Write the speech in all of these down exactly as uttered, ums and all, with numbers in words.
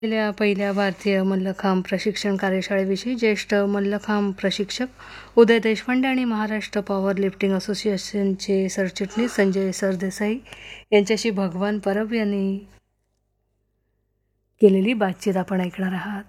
गेल्या पहिल्या भारतीय मल्लखांब प्रशिक्षण कार्यशाळेविषयी ज्येष्ठ मल्लखांब प्रशिक्षक उदय देशपांडे आणि महाराष्ट्र पॉवर लिफ्टिंग असोसिएशनचे सरचिटणीस संजय सरदेसाई यांच्याशी भगवान परब यांनी केलेली बातचीत आपण ऐकणार आहात.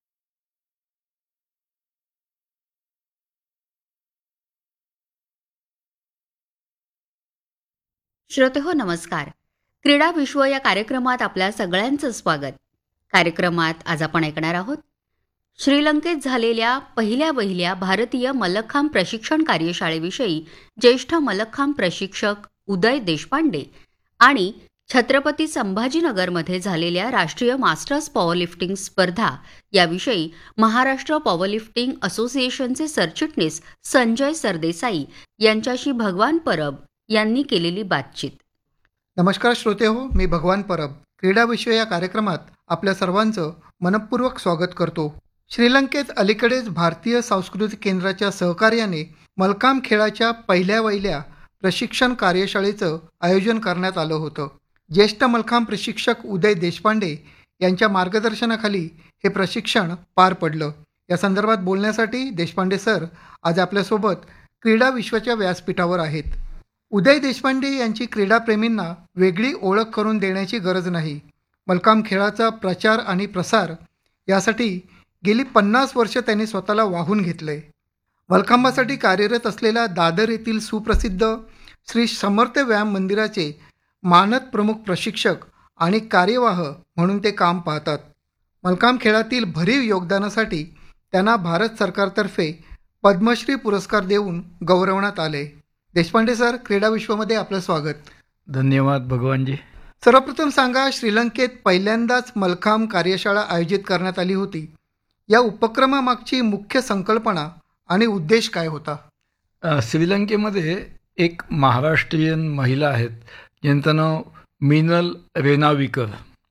श्रोतेहो नमस्कार. क्रीडा विश्व या कार्यक्रमात आपल्या सगळ्यांचं स्वागत. कार्यक्रमात आज आपण ऐकणार आहोत श्रीलंकेत झालेल्या पहिल्या वहिल्या भारतीय मल्लखांब प्रशिक्षण कार्यशाळेविषयी ज्येष्ठ मल्लखांब प्रशिक्षक उदय देशपांडे आणि छत्रपती संभाजीनगरमध्ये झालेल्या राष्ट्रीय मास्टर्स पॉवरलिफ्टिंग स्पर्धा याविषयी महाराष्ट्र पॉवरलिफ्टिंग असोसिएशनचे सरचिटणीस संजय सरदेसाई यांच्याशी भगवान परब यांनी केलेली बातचीत. नमस्कार श्रोते हो, मी भगवान परब क्रीडा विश्व या कार्यक्रमात आपल्या सर्वांचं मनपूर्वक स्वागत करतो. श्रीलंकेत अलीकडेच भारतीय सांस्कृतिक केंद्राच्या सहकार्याने मल्लखांब खेळाच्या पहिल्या वहिल्या प्रशिक्षण कार्यशाळेचं आयोजन करण्यात आलं होतं. ज्येष्ठ मल्लखांब प्रशिक्षक उदय देशपांडे यांच्या मार्गदर्शनाखाली हे प्रशिक्षण पार पडलं. या संदर्भात बोलण्यासाठी देशपांडे सर आज आपल्यासोबत क्रीडा विश्वाच्या व्यासपीठावर आहेत. उदय देशपांडे यांची क्रीडाप्रेमींना वेगळी ओळख करून देण्याची गरज नाही. मल्लखांब खेळाचा प्रचार आणि प्रसार यासाठी गेली पन्नास वर्ष त्यांनी स्वतःला वाहून घेतले. मल्लखांबासाठी कार्यरत असलेल्या दादर येथील सुप्रसिद्ध श्री समर्थ व्यायाम मंदिराचे मानद प्रमुख प्रशिक्षक आणि कार्यवाह म्हणून ते काम पाहतात. मल्लखांब खेळातील भरीव योगदानासाठी त्यांना भारत सरकारतर्फे पद्मश्री पुरस्कार देऊन गौरवण्यात आले. देशपांडे सर, क्रीडा विश्वमध्ये आपलं स्वागत. धन्यवाद भगवानजी. सर्वप्रथम सांगा, श्रीलंकेत पहिल्यांदाच मल्लखांब कार्यशाळा आयोजित करण्यात आली होती. या उपक्रमामागची मुख्य संकल्पना आणि उद्देश काय होता? श्रीलंकेमध्ये एक महाराष्ट्रीयन महिला आहेत ज्यांचं नाव मीनल रेनाविकर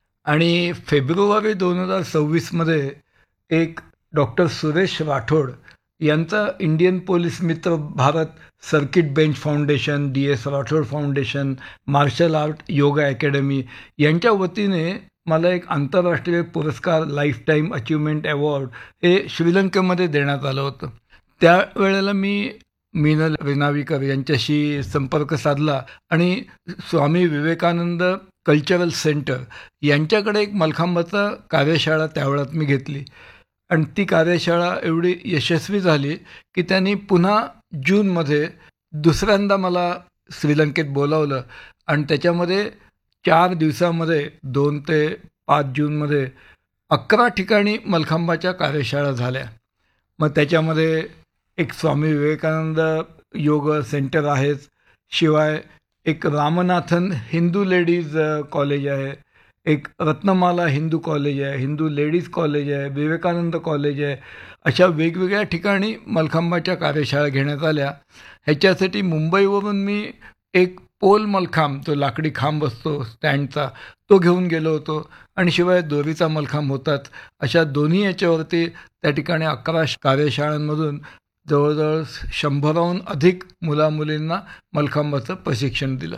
आणि फेब्रुवारी दोन हजार सव्वीसमध्ये एक डॉक्टर सुरेश राठोड यांचा इंडियन पोलीस मित्र Bharat circuit bench foundation, D S Rathod foundation, marshal art yoga academy यांच्या वतीने मला एक आंतरराष्ट्रीय पुरस्कार लाईफ टाईम अचिव्हमेंट अवॉर्ड हे श्रीलंकेमध्ये देण्यात आलं होतं. त्यावेळेला मी मीनल रेनाविकर यांच्याशी संपर्क साधला आणि स्वामी विवेकानंद कल्चरल सेंटर यांच्याकडे एक मल्लखांबाचा कार्यशाळा त्यावेळात मी घेतली आणि ती कार्यशाळा एवढी यशस्वी झाली की त्यांनी पुन्हा जूनमध्ये दुसऱ्यांदा मला श्रीलंकेत बोलावलं आणि त्याच्यामध्ये चार दिवसामध्ये दोन ते पाच जूनमध्ये अकरा ठिकाणी मल्लखांबाच्या कार्यशाळा झाल्या. मग त्याच्यामध्ये एक स्वामी विवेकानंद योग सेंटर आहेच, शिवाय एक रामनाथन हिंदू लेडीज कॉलेज आहे, एक रत्नमाला हिंदू कॉलेज आहे, हिंदू लेडीज कॉलेज आहे, विवेकानंद कॉलेज आहे. अशा वेगवेगळ्या ठिकाणी मल्लखांबाच्या कार्यशाळा घेण्यात आल्या. ह्याच्यासाठी मुंबईवरून मी एक पोल मल्लखांब, तो लाकडी खांब असतो स्टँडचा, तो घेऊन गेलो होतो आणि शिवाय दोरीचा मल्लखांब होतात. अशा दोन्ही याच्यावरती त्या ठिकाणी अकरा कार्यशाळांमधून जवळजवळ शंभराहून अधिक मुलामुलींना मल्लखांबाचं प्रशिक्षण दिलं.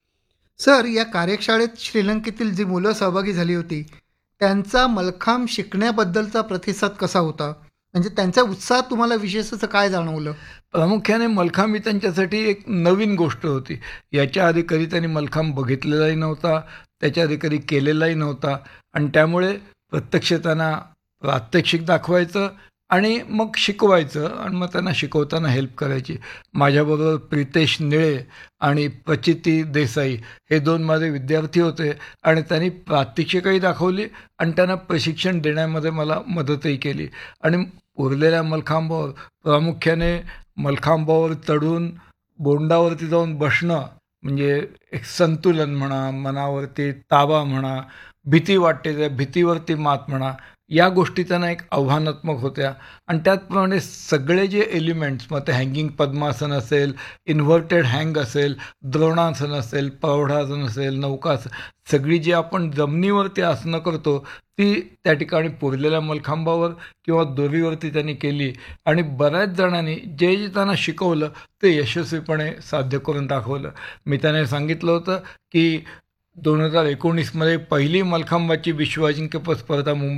सर, या कार्यशाळेत श्रीलंकेतील जी मुलं सहभागी झाली होती त्यांचा मल्लखांब शिकण्याबद्दलचा प्रतिसाद कसा होता? म्हणजे त्यांचा उत्साह तुम्हाला विशेषच काय जाणवलं? प्रामुख्याने मल्लखांब ही त्यांच्यासाठी एक नवीन गोष्ट होती. याच्या आधी कधी त्यांनी मल्लखांब बघितलेलाही नव्हता, त्याच्या आधी कधी केलेलाही नव्हता आणि त्यामुळे प्रत्यक्ष त्यांना प्रात्यक्षिक दाखवायचं आणि मग शिकवायचं आणि मग त्यांना शिकवताना हेल्प करायची. माझ्याबरोबर प्रितेश निळे आणि प्रचिती देसाई हे दोन माझे विद्यार्थी होते आणि त्यांनी प्रात्यक्षिकही दाखवली आणि त्यांना प्रशिक्षण देण्यामध्ये मला मदतही केली. आणि उरलेल्या मल्लखांबावर प्रामुख्याने मल्लखांबावर चढून बोंडावरती जाऊन बसणं म्हणजे एक संतुलन म्हणा, मनावरती ताबा म्हणा, भीती वाटते त्या भीतीवरती मात म्हणा, या गोष्टी त्यांना एक आव्हानात्मक होत्या. आणि त्याचप्रमाणे सगळे जे एलिमेंट्स, मग ते हँगिंग पद्मासन असेल, इन्व्हर्टेड हँग असेल, द्रोणासन असेल, प्रौढासन असेल, नौकासन, सगळी जी आपण जमिनीवरती आसनं करतो ती त्या ठिकाणी पुरलेल्या मल्लखांबावर किंवा दोरीवरती त्यांनी केली आणि बऱ्याच जणांनी जे जे त्यांना शिकवलं ते यशस्वीपणे साध्य करून दाखवलं. मी त्याने सांगितलं होतं की दोन हजार एकोणीसमध्ये पहिली मलखांबाची विश्व अजिंक्यपद स्पर्धा मुंबई